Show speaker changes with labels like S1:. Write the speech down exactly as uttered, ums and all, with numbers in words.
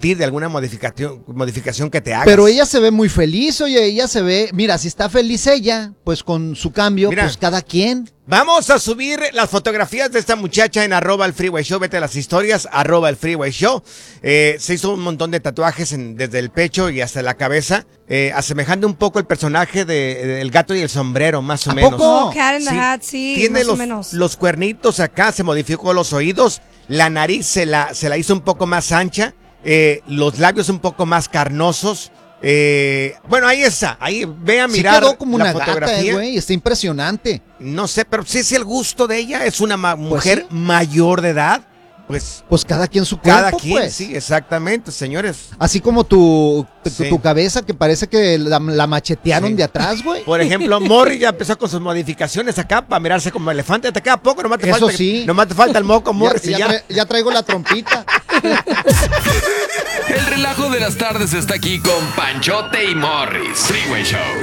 S1: arrepentir de alguna modificación, modificación que te hagas.
S2: Pero ella se ve muy feliz, oye, ella se ve, mira, si está feliz ella, pues con su cambio, mira, pues cada quien.
S1: Vamos a subir las fotografías de esta muchacha en arroba el Freeway Show, vete a las historias, arroba el Freeway Show. Eh, se hizo un montón de tatuajes en, desde el pecho y hasta la cabeza, eh, asemejando un poco el personaje de, de El gato y el sombrero, más o
S2: ¿A
S1: menos.
S2: poco?
S3: Oh, Cat in the
S1: Sí.
S3: Hat, sí,
S1: Tiene
S3: más
S1: los,
S3: o menos.
S1: los cuernitos acá, se modificó los oídos, la nariz se la, se la hizo un poco más ancha, eh, los labios un poco más carnosos. Eh, bueno, ahí está, ahí ve a mirar
S2: sí quedó como
S1: la
S2: una gata,
S1: fotografía.
S2: güey, está impresionante.
S1: No sé, pero si es el gusto de ella, es una ma- mujer
S2: sí.
S1: mayor de edad, pues
S2: Pues cada quien su cuerpo,
S1: cada quien,
S2: pues.
S1: sí, exactamente, señores.
S2: Así como tu, tu,
S1: Sí.
S2: tu cabeza que parece que la, la machetearon
S1: Sí.
S2: de atrás, güey.
S1: Por ejemplo, Morri ya empezó con sus modificaciones acá para mirarse como elefante. Te queda poco, nomás te,
S2: Eso
S1: falta,
S2: sí.
S1: nomás te falta el moco, Morri.
S2: ya, ya, tra- ya traigo la trompita.
S4: El relajo de las tardes está aquí con Panchote y Morris. Freeway Show.